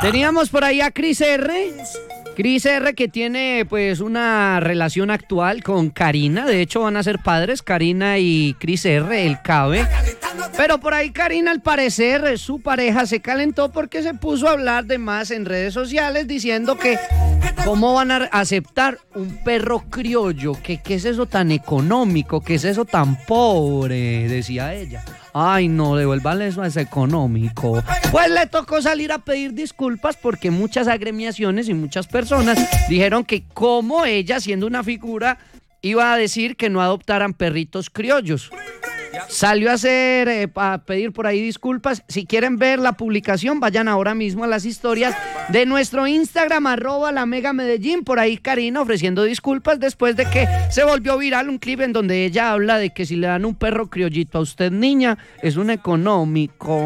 Teníamos por ahí a Cris R. Cris R, que tiene pues una relación actual con Karina. De hecho van a ser padres, Karina y Cris R, el Cabe. Pero por ahí Karina, al parecer, su pareja se calentó porque se puso a hablar de más en redes sociales diciendo que cómo van a aceptar un perro criollo, que qué es eso tan económico, qué es eso tan pobre, decía ella. Ay, no, devuélvale eso, es económico. Pues le tocó salir a pedir disculpas porque muchas agremiaciones y muchas personas dijeron que como ella, siendo una figura, iba a decir que no adoptaran perritos criollos. Salió a pedir por ahí disculpas. Si quieren ver la publicación, vayan ahora mismo a las historias de nuestro Instagram, @LaMegaMedellín. Por ahí Karina ofreciendo disculpas después de que se volvió viral un clip en donde ella habla de que si le dan un perro criollito a usted, niña, es un económico.